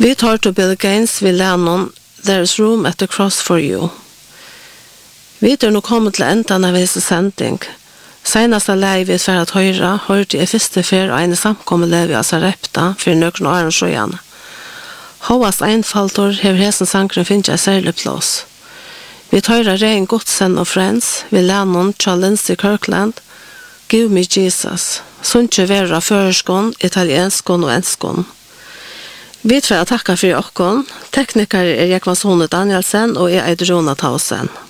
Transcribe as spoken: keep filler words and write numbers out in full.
Vi tar til Bill Gaines vi Lennon There is room at the cross for you. Vi er nå kommet til enden av vise sending. Seneste leie vi for at høyre hørte i første fer og en samkommet lever av Sarepta for nøkken og åren sjøene. Håvast einfaltor hever hesen sankren finnes jeg særlig plass. Vi tar rein Godsen og Friends vi Lennon Charles Lindsay Kirkland Give me Jesus. Sunnje vera føreskån, italienskån og enskån. Vi tror jeg takker for dere. Tekniker er Jekvan Sone Danielsen og jeg er Rona Tausen.